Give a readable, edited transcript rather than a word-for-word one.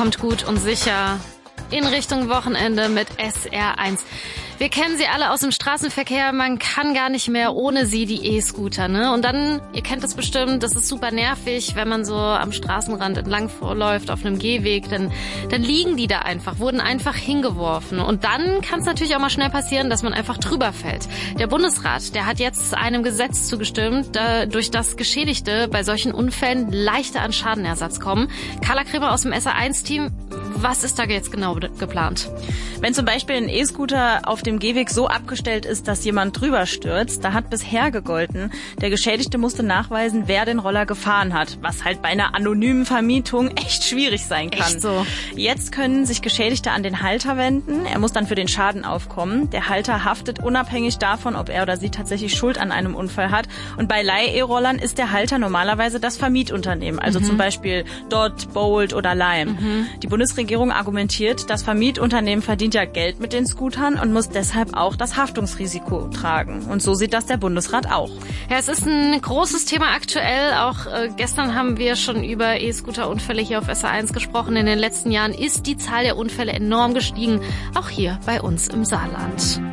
kommt gut und sicher in Richtung Wochenende mit SR1. Wir kennen sie alle aus dem Straßenverkehr, man kann gar nicht mehr ohne sie, die E-Scooter, ne? Und dann, ihr kennt das bestimmt, das ist super nervig, wenn man so am Straßenrand entlang vorläuft, auf einem Gehweg, dann liegen die da einfach, wurden einfach hingeworfen. Und dann kann es natürlich auch mal schnell passieren, dass man einfach drüber fällt. Der Bundesrat, der hat jetzt einem Gesetz zugestimmt, durch das Geschädigte bei solchen Unfällen leichter an Schadenersatz kommen. Carla Kremer aus dem SR1-Team, was ist da jetzt genau geplant? Wenn zum Beispiel ein E-Scooter auf dem Gehweg so abgestellt ist, dass jemand drüber stürzt, da hat bisher gegolten, der Geschädigte musste nachweisen, wer den Roller gefahren hat, was halt bei einer anonymen Vermietung echt schwierig sein kann. Echt so. Jetzt können sich Geschädigte an den Halter wenden, er muss dann für den Schaden aufkommen. Der Halter haftet unabhängig davon, ob er oder sie tatsächlich Schuld an einem Unfall hat. Und bei Leih-E-Rollern ist der Halter normalerweise das Vermietunternehmen, also zum Beispiel Dot, Bolt oder Lime. Die Bundesregierung argumentiert, das Vermietunternehmen verdient ja Geld mit den Scootern und muss deshalb auch das Haftungsrisiko tragen. Und so sieht das der Bundesrat auch. Ja, es ist ein großes Thema aktuell. Auch gestern haben wir schon über E-Scooter-Unfälle hier auf SR1 gesprochen. In den letzten Jahren ist die Zahl der Unfälle enorm gestiegen, auch hier bei uns im Saarland.